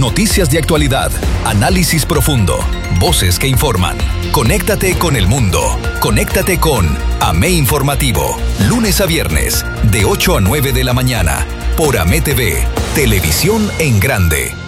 Noticias de actualidad, análisis profundo, voces que informan. Conéctate con el mundo. Conéctate con AME Informativo. Lunes a viernes, de 8 a 9 de la mañana. Por AME TV, Televisión en Grande.